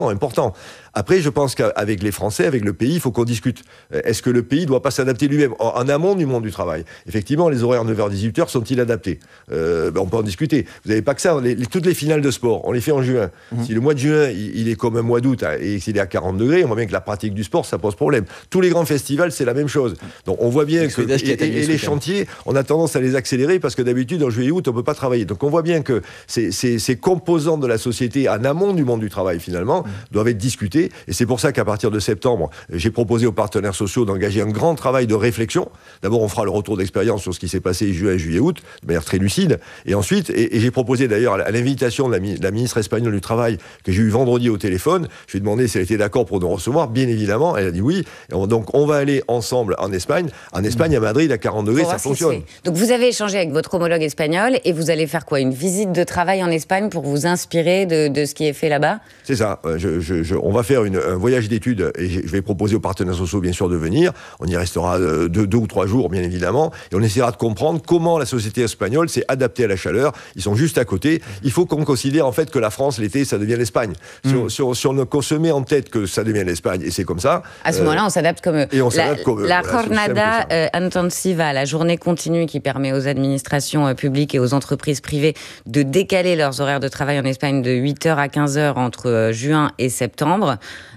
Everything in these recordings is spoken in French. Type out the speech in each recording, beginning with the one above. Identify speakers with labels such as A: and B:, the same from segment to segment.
A: important. Après, je pense qu'avec les Français, avec le pays, il faut qu'on discute. Est-ce que le pays ne doit pas s'adapter lui-même en amont du monde du travail? Effectivement, les horaires 9h-18h sont-ils adaptés? On peut en discuter. Vous n'avez pas que ça. Toutes les finales de sport, on les fait en juin. Si le mois de juin, il est comme un mois d'août et qu'il est à 40 degrés, on voit bien que la pratique du sport, ça pose problème. Tous les grands festivals, c'est la même chose. Donc on voit bien que... Et les chantiers, on a tendance à les accélérer parce que d'habitude, en juillet et août, on ne peut pas travailler. Donc on voit bien que ces composantes de la société en amont du monde du travail, finalement, doivent être discutées. Et c'est pour ça qu'à partir de septembre, j'ai proposé aux partenaires sociaux d'engager un grand travail de réflexion. D'abord, on fera le retour d'expérience sur ce qui s'est passé juin, juillet, août, de manière très lucide. Et ensuite, et j'ai proposé d'ailleurs à l'invitation de la ministre espagnole du Travail, que j'ai eu vendredi au téléphone, je lui ai demandé si elle était d'accord pour nous recevoir. Bien évidemment, elle a dit oui. Donc, on va aller ensemble en Espagne. En Espagne, à Madrid, à 40 degrés, ça fonctionne.
B: Donc, vous avez échangé avec votre homologue espagnol et vous allez faire quoi? Une visite de travail en Espagne pour vous inspirer de ce qui est fait là-bas?
A: C'est ça. On va faire un voyage d'études et je vais proposer aux partenaires sociaux, bien sûr, de venir. On y restera 2 ou 3 jours, bien évidemment. Et on essaiera de comprendre comment la société espagnole s'est adaptée à la chaleur. Ils sont juste à côté. Il faut qu'on considère, en fait, que la France, l'été, ça devient l'Espagne. Si on se met en tête que ça devient l'Espagne, et c'est comme ça...
B: À ce moment-là, on s'adapte comme eux.
A: Et on s'adapte comme eux.
B: La jornada intensiva, la journée continue qui permet aux administrations publiques et aux entreprises privées de décaler leurs horaires de travail en Espagne de 8h à 15h entre juin et septembre.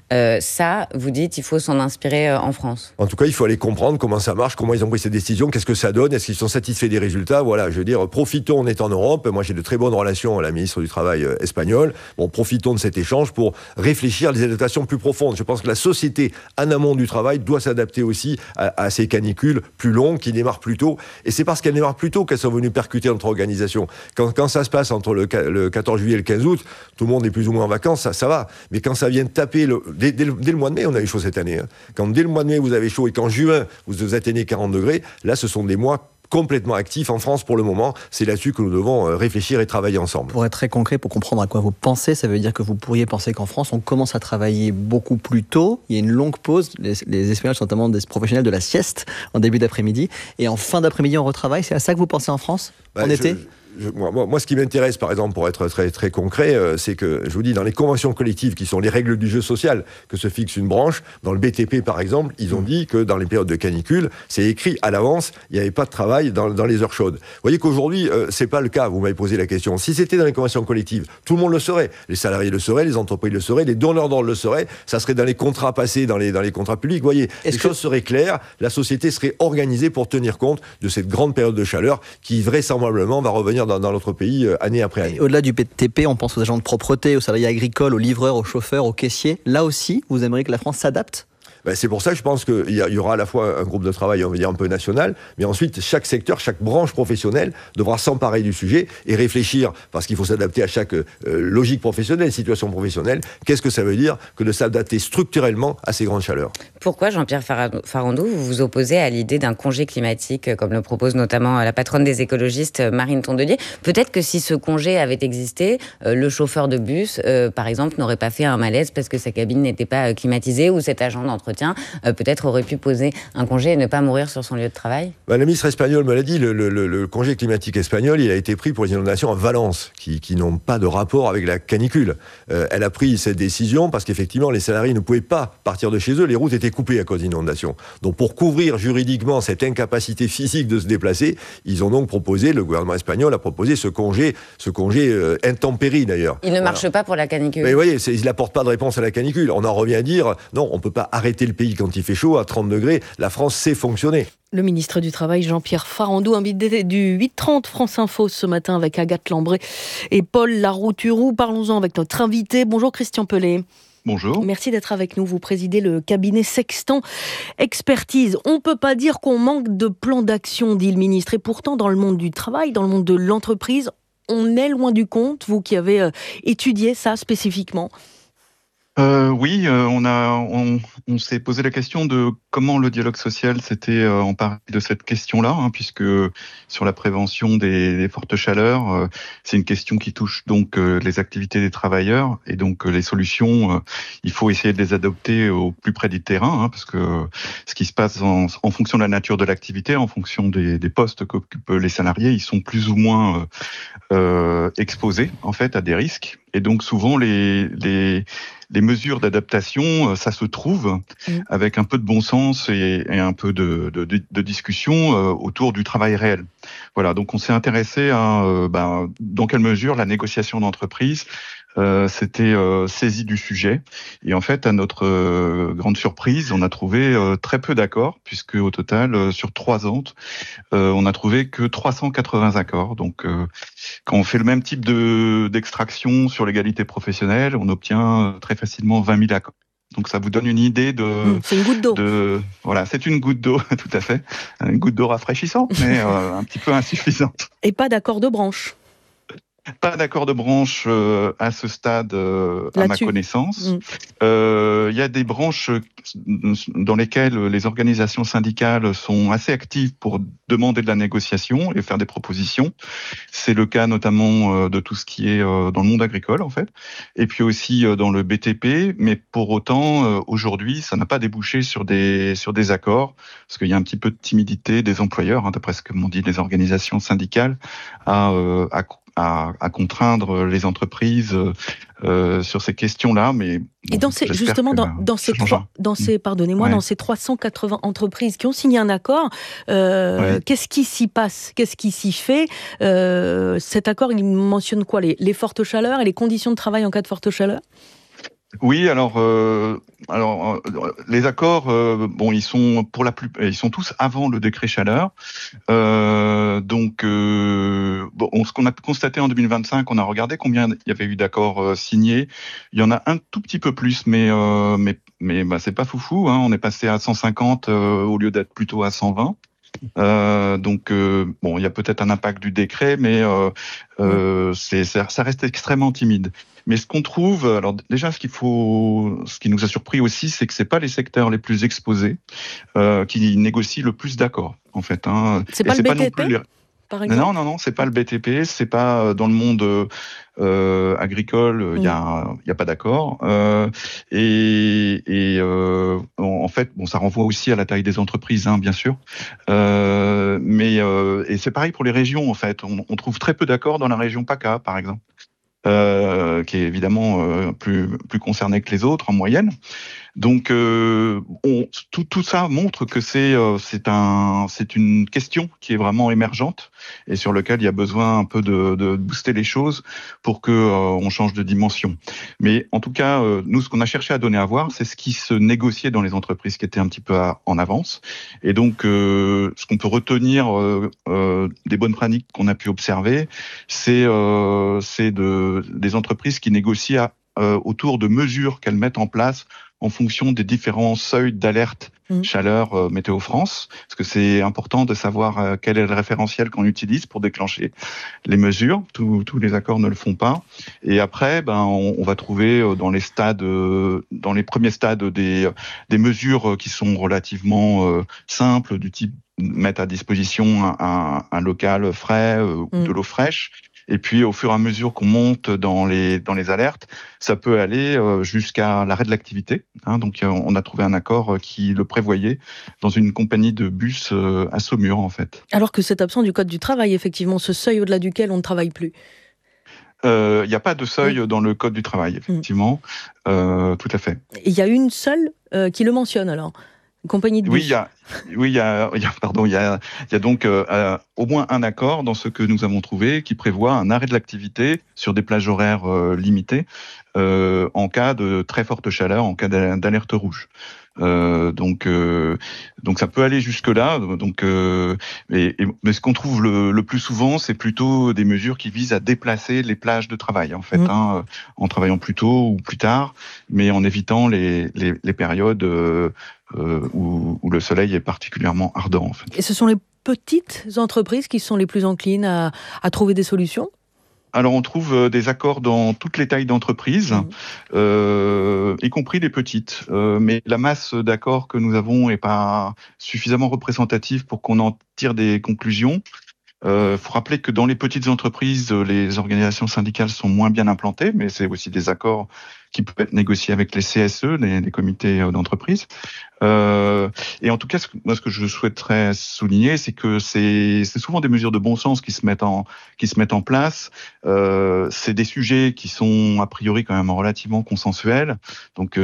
B: Ça, vous dites, il faut s'en inspirer en France.
A: En tout cas, il faut aller comprendre comment ça marche, comment ils ont pris ces décisions, qu'est-ce que ça donne, est-ce qu'ils sont satisfaits des résultats. Voilà, je veux dire, profitons, on est en Europe. Moi, j'ai de très bonnes relations à la ministre du Travail espagnole. Bon, profitons de cet échange pour réfléchir à des adaptations plus profondes. Je pense que la société, en amont du travail, doit s'adapter aussi à ces canicules plus longues qui démarrent plus tôt. Et c'est parce qu'elles démarrent plus tôt qu'elles sont venues percuter notre organisation. Quand ça se passe entre le 14 juillet et le 15 août, tout le monde est plus ou moins en vacances, ça va. Mais quand ça vient taper... Dès le mois de mai, on a eu chaud cette année. Quand dès le mois de mai, vous avez chaud et qu'en juin, vous atteignez 40 degrés, là, ce sont des mois complètement actifs en France pour le moment. C'est là-dessus que nous devons réfléchir et travailler ensemble.
C: Pour être très concret, pour comprendre à quoi vous pensez, ça veut dire que vous pourriez penser qu'en France, on commence à travailler beaucoup plus tôt. Il y a une longue pause. Les Espagnols sont notamment des professionnels de la sieste en début d'après-midi. Et en fin d'après-midi, on retravaille. C'est à ça que vous pensez en France, en été ?
A: Moi, ce qui m'intéresse, par exemple, pour être très, très concret, c'est que, je vous dis, dans les conventions collectives, qui sont les règles du jeu social que se fixe une branche, dans le BTP, par exemple, ils ont dit que dans les périodes de canicule, c'est écrit à l'avance, il n'y avait pas de travail dans les heures chaudes. Vous voyez qu'aujourd'hui, c'est pas le cas, vous m'avez posé la question. Si c'était dans les conventions collectives, tout le monde le saurait. Les salariés le sauraient, les entreprises le sauraient, les donneurs d'ordre le sauraient, ça serait dans les contrats passés, dans les contrats publics. Vous voyez, les choses seraient claires, la société serait organisée pour tenir compte de cette grande période de chaleur qui, vraisemblablement, va revenir dans notre pays année après année.
C: Et au-delà du BTP, on pense aux agents de propreté, aux salariés agricoles, aux livreurs, aux chauffeurs, aux caissiers. Là aussi, vous aimeriez que la France s'adapte ?
A: C'est pour ça que je pense qu'il y aura à la fois un groupe de travail, on va dire, un peu national, mais ensuite, chaque secteur, chaque branche professionnelle devra s'emparer du sujet et réfléchir, parce qu'il faut s'adapter à chaque logique professionnelle, situation professionnelle. Qu'est-ce que ça veut dire que de s'adapter structurellement à ces grandes chaleurs?
B: Pourquoi, Jean-Pierre Farandou, vous vous opposez à l'idée d'un congé climatique, comme le propose notamment la patronne des écologistes, Marine Tondelier? Peut-être que si ce congé avait existé, le chauffeur de bus, par exemple, n'aurait pas fait un malaise parce que sa cabine n'était pas climatisée, ou cet agent d'entretien peut-être aurait pu poser un congé et ne pas mourir sur son lieu de travail.
A: La ministre espagnole me l'a dit, le congé climatique espagnol, il a été pris pour les inondations à Valence, qui n'ont pas de rapport avec la canicule. Elle a pris cette décision parce qu'effectivement, les salariés ne pouvaient pas partir de chez eux, les routes étaient coupées à cause d'inondations. Donc pour couvrir juridiquement cette incapacité physique de se déplacer, ils ont donc proposé, le gouvernement espagnol a proposé ce congé intempérie d'ailleurs.
B: Il ne marche pas pour la canicule.
A: Mais vous voyez, il n'apporte pas de réponse à la canicule. On en revient à dire, non, on ne peut pas arrêter le pays quand il fait chaud, à 30 degrés. La France sait fonctionner.
D: Le ministre du Travail, Jean-Pierre Farandou, invité du 8h30 France Info ce matin avec Agathe Lambré et Paul Larouturou. Parlons-en avec notre invité. Bonjour Christian Pellet.
E: Bonjour.
D: Merci d'être avec nous. Vous présidez le cabinet Sextant Expertise. On ne peut pas dire qu'on manque de plan d'action, dit le ministre. Et pourtant, dans le monde du travail, dans le monde de l'entreprise, on est loin du compte. Vous qui avez étudié ça spécifiquement.
E: Oui, on s'est posé la question de comment le dialogue social s'était emparé de cette question-là, puisque sur la prévention des fortes chaleurs, c'est une question qui touche donc les activités des travailleurs, et donc les solutions, il faut essayer de les adopter au plus près du terrain, parce que ce qui se passe en fonction de la nature de l'activité, en fonction des postes qu'occupent les salariés, ils sont plus ou moins exposés en fait à des risques. Et donc souvent les mesures d'adaptation, ça se trouve avec un peu de bon sens et un peu de discussion autour du travail réel. Voilà, donc on s'est intéressé à dans quelle mesure la négociation d'entreprise s'était saisie du sujet. Et en fait, à notre grande surprise, on a trouvé très peu d'accords, puisque au total, sur 3 ans, on a trouvé que 380 accords. Donc, quand on fait le même type d'extraction sur l'égalité professionnelle, on obtient très facilement 20 000 accords. Donc ça vous donne une idée
D: c'est une goutte d'eau.
E: Voilà, c'est une goutte d'eau, tout à fait. Une goutte d'eau rafraîchissante, mais un petit peu insuffisante.
D: Et pas d'accord de branche.
E: Pas d'accord de branche à ce stade, à ma connaissance. Il y a des branches dans lesquelles les organisations syndicales sont assez actives pour demander de la négociation et faire des propositions. C'est le cas notamment de tout ce qui est dans le monde agricole, en fait, et puis aussi dans le BTP. Mais pour autant, aujourd'hui, ça n'a pas débouché sur des accords, parce qu'il y a un petit peu de timidité des employeurs, d'après ce que m'ont dit les organisations syndicales, à contraindre les entreprises sur ces questions-là, mais bon,
D: et dans ces 380 entreprises qui ont signé un accord, qu'est-ce qui s'y passe, qu'est-ce qui s'y fait? Cet accord, il mentionne quoi, les fortes chaleurs et les conditions de travail en cas de forte chaleur?
E: Oui, alors les accords, ils sont ils sont tous avant le décret chaleur. Ce qu'on a constaté en 2025, on a regardé combien il y avait eu d'accords signés. Il y en a un tout petit peu plus, mais c'est pas foufou. On est passé à 150 au lieu d'être plutôt à 120. Il y a peut-être un impact du décret, mais ça reste extrêmement timide. Mais ce qu'on trouve, alors déjà, ce qui nous a surpris aussi, c'est que c'est pas les secteurs les plus exposés qui négocient le plus d'accords, en fait.
D: C'est pas le BTP, par exemple ?
E: Non, c'est pas le BTP, c'est pas dans le monde agricole, il y a pas d'accord. En fait, ça renvoie aussi à la taille des entreprises, bien sûr. Et c'est pareil pour les régions, en fait. On trouve très peu d'accords dans la région PACA, par exemple. Qui est évidemment plus concernée que les autres en moyenne. Donc tout ça montre que c'est une question qui est vraiment émergente et sur laquelle il y a besoin un peu de booster les choses pour que on change de dimension. Mais en tout cas, nous, ce qu'on a cherché à donner à voir, c'est ce qui se négociait dans les entreprises qui étaient un petit peu en avance. Et donc, ce qu'on peut retenir des bonnes pratiques qu'on a pu observer, c'est des entreprises qui négocient autour de mesures qu'elles mettent en place en fonction des différents seuils d'alerte chaleur Météo France, parce que c'est important de savoir quel est le référentiel qu'on utilise pour déclencher les mesures. Tous les accords ne le font pas. Et après, on va trouver dans les premiers stades des mesures qui sont relativement simples, du type mettre à disposition un local frais ou de l'eau fraîche. Et puis, au fur et à mesure qu'on monte dans les alertes, ça peut aller jusqu'à l'arrêt de l'activité. Donc, on a trouvé un accord qui le prévoyait dans une compagnie de bus à Saumur, en fait.
D: Alors que c'est absent du Code du travail, effectivement, ce seuil au-delà duquel on ne travaille plus.
E: Il n'y a pas de seuil dans le Code du travail, effectivement. Tout à fait.
D: Il y a une seule qui le mentionne, alors ? Compagnie de bus.
E: Il y a donc au moins un accord dans ce que nous avons trouvé qui prévoit un arrêt de l'activité sur des plages horaires limitées en cas de très forte chaleur, en cas d'alerte rouge. Donc ça peut aller jusque là. Mais ce qu'on trouve le plus souvent, c'est plutôt des mesures qui visent à déplacer les plages de travail, en fait, en travaillant plus tôt ou plus tard, mais en évitant les périodes où le soleil est particulièrement ardent, en fait.
D: Et ce sont les petites entreprises qui sont les plus enclines à trouver des solutions ?
E: Alors, on trouve des accords dans toutes les tailles d'entreprises, y compris les petites. Mais la masse d'accords que nous avons n'est pas suffisamment représentative pour qu'on en tire des conclusions. Faut rappeler que dans les petites entreprises, les organisations syndicales sont moins bien implantées, mais c'est aussi des accords qui peuvent être négociés avec les CSE, les comités d'entreprise. Et en tout cas, moi, ce que je souhaiterais souligner, c'est que c'est souvent des mesures de bon sens qui se mettent en place. C'est des sujets qui sont a priori quand même relativement consensuels. Donc,